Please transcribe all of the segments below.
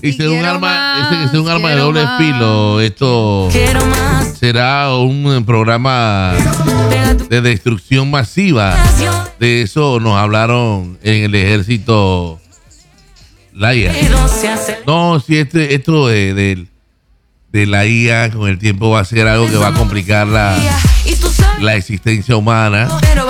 Dice un arma de doble filo. Esto será un programa de destrucción masiva. De eso nos hablaron en el ejército. La IA. No, si esto de la IA con el tiempo va a ser algo que va a complicar la existencia humana.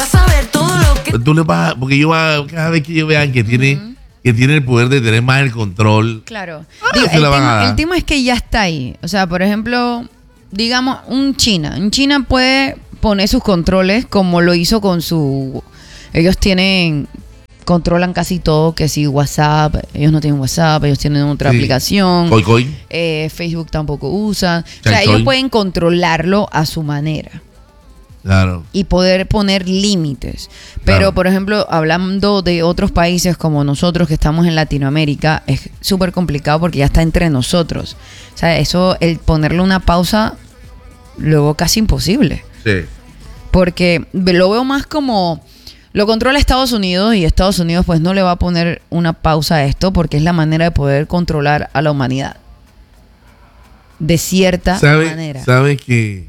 Porque cada vez que ellos vean que tiene el poder de tener más el control. Claro. El tema es que ya está ahí. O sea, por ejemplo, digamos, China puede poner sus controles como lo hizo con su... Ellos controlan casi todo, que si WhatsApp, ellos no tienen WhatsApp, ellos tienen otra aplicación. Facebook tampoco usan. O sea, ellos pueden controlarlo a su manera. Claro. Y poder poner límites. Pero, claro, por ejemplo, hablando de otros países como nosotros que estamos en Latinoamérica, es súper complicado porque ya está entre nosotros. O sea, eso, el ponerle una pausa, luego casi imposible. Sí. Porque lo veo más como... Lo controla Estados Unidos y Estados Unidos pues no le va a poner una pausa a esto porque es la manera de poder controlar a la humanidad. De cierta manera. ¿Sabe que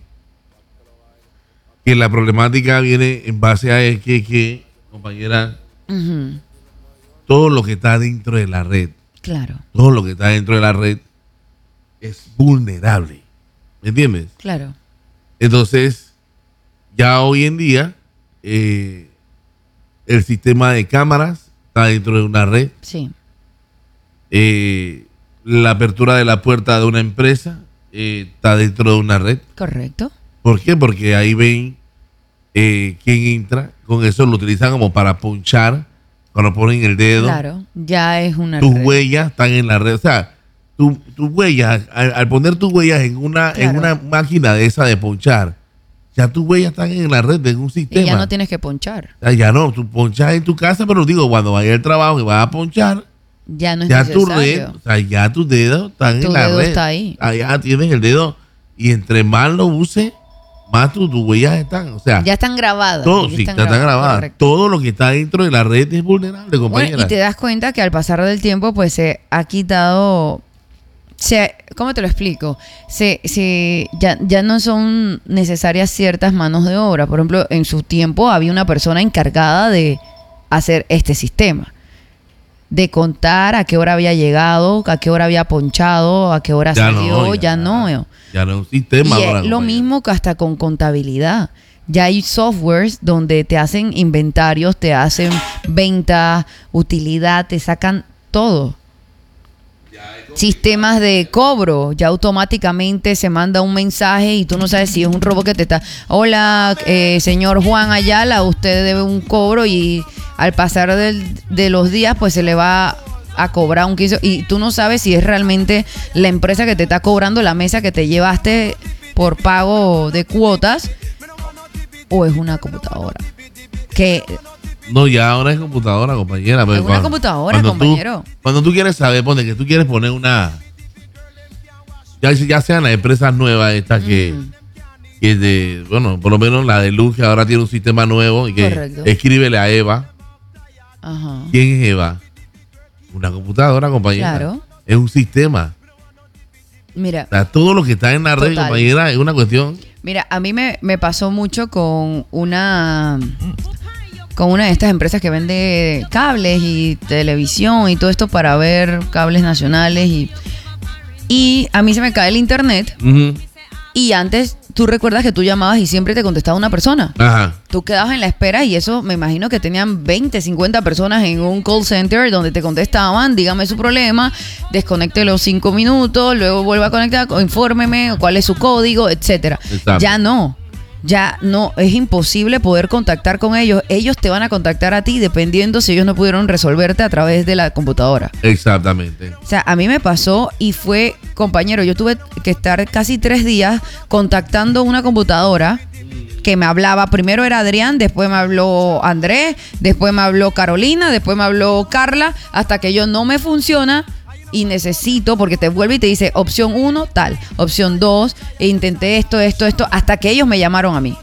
la problemática viene en base a que compañera, todo lo que está dentro de la red, claro, todo lo que está dentro de la red es vulnerable, ¿me entiendes? Claro. Entonces, ya hoy en día, el sistema de cámaras está dentro de una red. Sí. La apertura de la puerta de una empresa está dentro de una red. Correcto. ¿Por qué? Porque ahí ven quién entra. Con eso lo utilizan como para ponchar. Cuando ponen el dedo. Claro, ya es una tus red. Huellas están en la red. O sea, tus huellas, al poner tus huellas en una máquina de esa de ponchar, ya tus huellas están en la red de un sistema. Y ya no tienes que ponchar. O sea, ya no, tú ponchas en tu casa, pero digo, cuando vayas al trabajo y vas a ponchar, ya no es ya necesario. tu red, o sea, ya tus dedos están en la red. Tu dedo está ahí. Allá tienes el dedo y entre más lo uses, más tus huellas están. O sea, ya están grabadas. Todo, sí, ya están grabadas. Correcto. Todo lo que está dentro de la red es vulnerable, compañera. Bueno, y te das cuenta que al pasar del tiempo, pues se ha quitado... ¿Cómo te lo explico? Ya no son necesarias ciertas manos de obra. Por ejemplo, en su tiempo había una persona encargada de hacer este sistema. De contar a qué hora había llegado, a qué hora había ponchado, a qué hora salió. Ya no es un sistema. Y es lo mismo que hasta con contabilidad. Ya hay softwares donde te hacen inventarios, te hacen venta, utilidad, te sacan todo. Sistemas de cobro, ya automáticamente se manda un mensaje y tú no sabes si es un robot que te está... Hola, señor Juan Ayala, usted debe un cobro y al pasar de los días pues se le va a cobrar un 15 y tú no sabes si es realmente la empresa que te está cobrando la mesa que te llevaste por pago de cuotas o es una computadora. No, ya ahora es computadora, compañera. Es una computadora, compañero. Cuando tú quieres saber, que tú quieres poner una... Ya sean las empresas nuevas estas que por lo menos la de Luz, que ahora tiene un sistema nuevo y que correcto. Escríbele a Eva. Ajá. ¿Quién es Eva? Una computadora, compañera. Claro. Es un sistema. Mira. O sea, todo lo que está en la red, compañera, es una cuestión... Mira, a mí me pasó mucho con una de estas empresas que vende cables y televisión y todo esto para ver cables nacionales y a mí se me cae el internet. Y antes tú recuerdas que tú llamabas y siempre te contestaba una persona. Ajá. Tú quedabas en la espera y eso me imagino que tenían 20, 50 personas en un call center donde te contestaban, dígame su problema, desconecte los 5 minutos, luego vuelva a conectar, infórmeme cuál es su código, etcétera. Ya no, es imposible poder contactar con ellos. Ellos te van a contactar a ti dependiendo si ellos no pudieron resolverte a través de la computadora. Exactamente. O sea, a mí me pasó y fue, compañero, yo tuve que estar casi 3 días contactando una computadora que me hablaba. Primero era Adrián, después me habló Andrés, después me habló Carolina, después me habló Carla, hasta que yo no me funciona. Y necesito, porque te vuelve y te dice opción 1, tal, opción 2, intenté esto, hasta que ellos me llamaron a mí.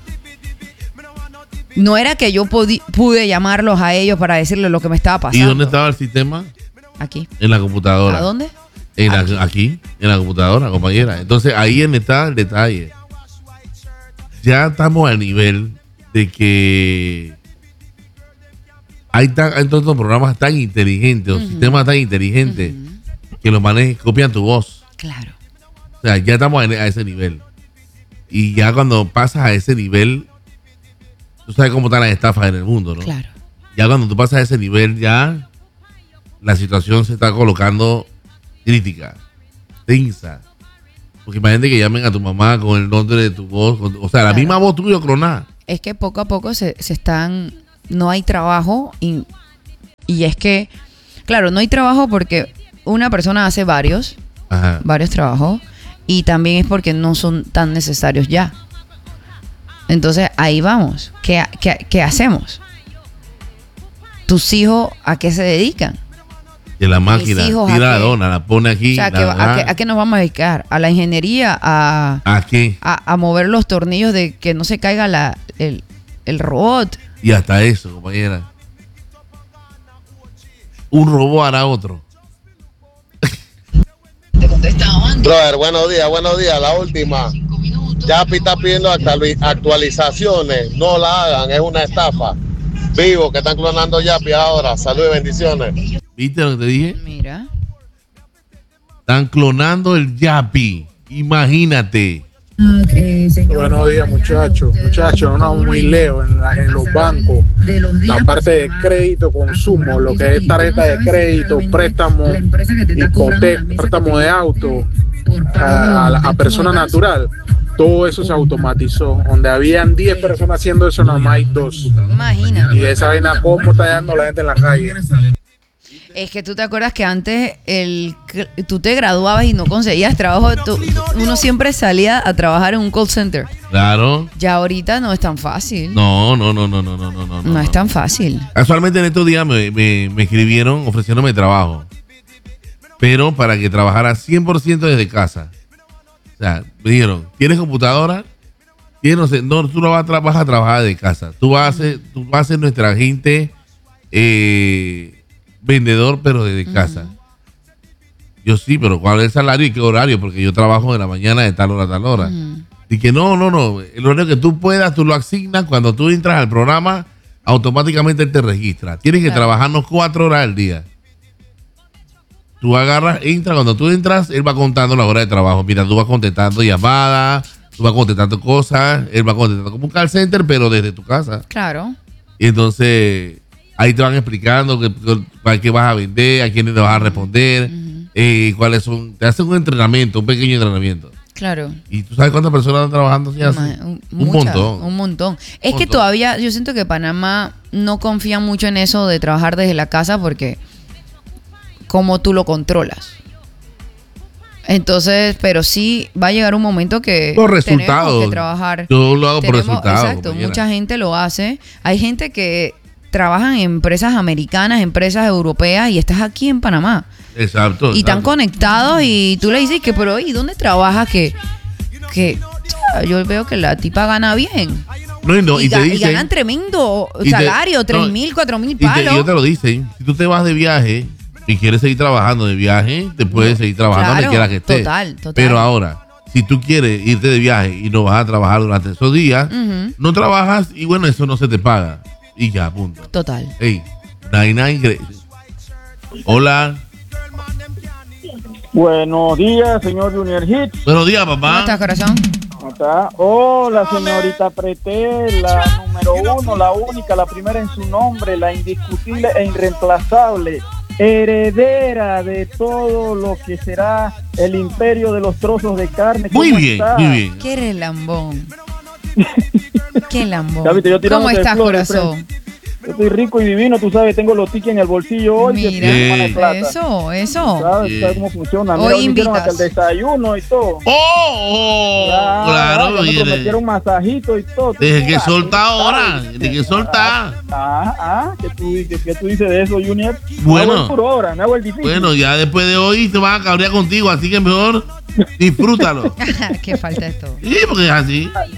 No era que yo pude llamarlos a ellos para decirles lo que me estaba pasando. ¿Y dónde estaba el sistema? Aquí. En la computadora. ¿A dónde? Aquí, en la computadora, compañera. Entonces ahí está el detalle. Ya estamos al nivel de que hay todos estos programas tan inteligentes, o sistemas tan inteligentes, que los copian tu voz. Claro. O sea, ya estamos a ese nivel. Y ya cuando pasas a ese nivel, tú sabes cómo están las estafas en el mundo, ¿no? Claro. Ya cuando tú pasas a ese nivel, ya la situación se está colocando crítica, tensa. Porque imagínate que llamen a tu mamá con el nombre de tu voz, o sea, la misma voz tuya clonada. Es que poco a poco se están, no hay trabajo y es que, claro, no hay trabajo porque una persona hace varios trabajos y también es porque no son tan necesarios ya. Entonces ahí vamos. ¿Qué hacemos? ¿Tus hijos a qué se dedican? De la máquina, tira la dona, la pone aquí. O sea, ¿a qué nos vamos a dedicar? ¿A la ingeniería? ¿A qué? A mover los tornillos de que no se caiga el robot. Y hasta eso, compañera. Un robot hará otro. Brother, buenos días. La última. Yapi está pidiendo actualizaciones. No la hagan, es una estafa. Vivo, que están clonando Yapi ahora. Salud y bendiciones. ¿Viste lo que te dije? Mira. Están clonando el Yapi. Imagínate. Buenos días, muchachos. No muy leo en los bancos. La parte de crédito, consumo, lo que es tarjeta de crédito, préstamo, hipoteca, préstamo de auto a persona natural. Todo eso se automatizó. Donde habían 10 personas haciendo eso, nada más hay 2. Imagínate. Y esa vaina, ¿cómo está dando la gente en la calle? Es que tú te acuerdas que antes tú te graduabas y no conseguías trabajo. Uno siempre salía a trabajar en un call center. Claro. Ya ahorita no es tan fácil. No. No es tan fácil. Casualmente en estos días me escribieron ofreciéndome trabajo. Pero para que trabajara 100% desde casa. O sea, me dijeron, ¿tienes computadora? No, tú no vas a trabajar desde casa. Tú vas a ser nuestra agente vendedor, pero desde casa. Yo sí, pero ¿cuál es el salario y qué horario? Porque yo trabajo de la mañana de tal hora a tal hora. Y que no. El horario que tú puedas, tú lo asignas. Cuando tú entras al programa, automáticamente él te registra. Tienes que trabajarnos 4 horas al día. Tú entras, cuando tú entras, él va contando la hora de trabajo. Mira, tú vas contestando llamadas, tú vas contestando cosas, él va contestando como un call center, pero desde tu casa. Claro. Y entonces ahí te van explicando para qué vas a vender, a quiénes le vas a responder, cuáles son. Te hacen un pequeño entrenamiento. Claro. ¿Y tú sabes cuántas personas están trabajando así? Un montón. Un montón. Es que todavía yo siento que Panamá no confía mucho en eso de trabajar desde la casa porque cómo tú lo controlas. Entonces, pero sí va a llegar un momento que los resultados, tenemos que trabajar. Yo lo hago por resultados. Exacto, mucha gente lo hace. Hay gente que trabaja en empresas americanas, empresas europeas y estás aquí en Panamá. Exacto. Y están conectados y tú le dices que, pero ¿y dónde trabajas? Que yo veo que la tipa gana bien. No, y te dicen, y ganan tremendo salario, 3,000, 4,000 palos. Y ellos te lo dicen. Si tú te vas de viaje y quieres seguir trabajando de viaje, te puedes seguir trabajando donde quiera que estés. Total. Pero ahora, si tú quieres irte de viaje y no vas a trabajar durante esos días, no trabajas y bueno, eso no se te paga. Y ya, punto. Total. Hey, 99. Hola. Buenos días, señor Junior Hits. Buenos días, papá. ¿Cómo estás, corazón? ¿Cómo está? Hola, señorita Pretel, la número 1, la única, la primera en su nombre, la indiscutible e irreemplazable, heredera de todo lo que será el imperio de los trozos de carne. Muy bien. Qué relambón. Qué lambón. ¿Cómo estás, corazón? Yo estoy rico y divino, tú sabes, tengo los tickets en el bolsillo hoy. Mira, eso. ¿Sabes cómo funciona? Hoy invitas. Hasta el desayuno y todo. Claro. Me metieron un masajito y todo. Deje que soltar ahora. ¿Qué tú dices de eso, Junior? Bueno. Me hago el difícil. Bueno, ya después de hoy se van a cabrear contigo, así que mejor disfrútalo. Qué falta esto. Sí, porque es así.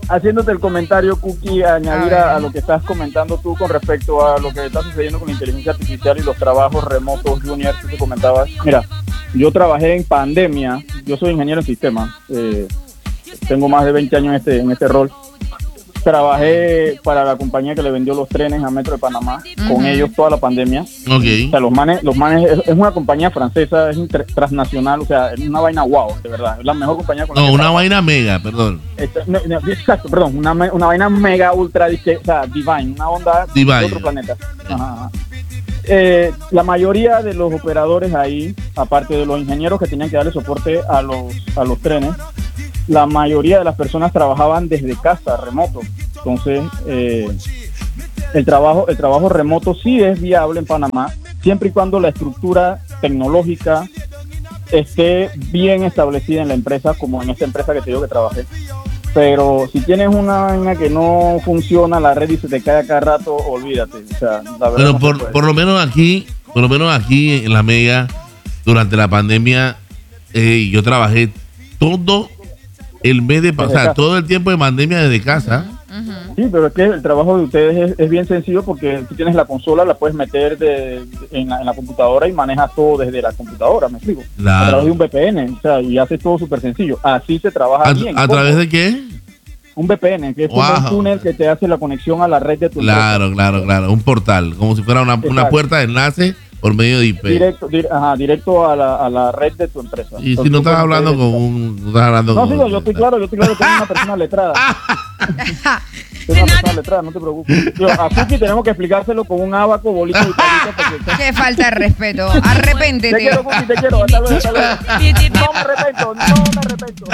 haciéndote el comentario, Cookie, añadir a lo que estás comentando tú con respecto a lo que está sucediendo con la inteligencia artificial y los trabajos remotos, Junior, que te comentabas. Mira, yo trabajé en pandemia, yo soy ingeniero en sistemas, tengo más de 20 años en este rol. Trabajé para la compañía que le vendió los trenes a Metro de Panamá, con ellos toda la pandemia. Okay. O sea, los manes es una compañía francesa, es transnacional, o sea, es una vaina wow, de verdad. Es la mejor compañía con la que una vaina mega, perdón. Exacto, perdón, una vaina mega ultra, o sea, divine, una onda divine. De otro planeta. Ajá. La mayoría de los operadores ahí, aparte de los ingenieros que tenían que darle soporte a los trenes, la mayoría de las personas trabajaban desde casa, remoto. Entonces, el trabajo remoto sí es viable en Panamá, siempre y cuando la estructura tecnológica esté bien establecida en la empresa, como en esta empresa que te digo que trabajé. Pero si tienes una vaina que no funciona, la red y se te cae a cada rato, olvídate. O sea, la verdad. Pero por lo menos aquí en la Mega, durante la pandemia, yo trabajé todo el mes todo el tiempo de pandemia desde casa. Sí, pero es que el trabajo de ustedes es bien sencillo porque tú tienes la consola, la puedes meter en la computadora y manejas todo desde la computadora, ¿me explico? Claro. A través de un VPN, o sea, y haces todo súper sencillo. Así se trabaja bien. ¿A través de qué? Un VPN, que es un túnel que te hace la conexión a la red de tu empresa. Claro, un portal, como si fuera una puerta de enlace por medio de IP. Directo a la red de tu empresa. Y si no estás hablando No, yo estoy claro que eres una persona letrada. Es una persona letrada, no te preocupes. A Cookie tenemos que explicárselo con un abaco, bolito y palito. Qué falta de respeto. Arrepéntete. Te quiero, Cookie, te quiero. Hasta luego. No me arrepiento.